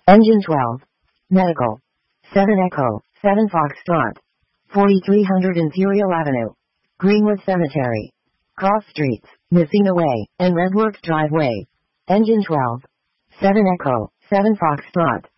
Engine 12. Medical. 7 Echo, 7 Foxtrot. 4300 Imperial Avenue. Greenwood Cemetery. Cross Streets, Messina Way, and Redworks Drive Way. Engine 12. 7 Echo, 7 Foxtrot.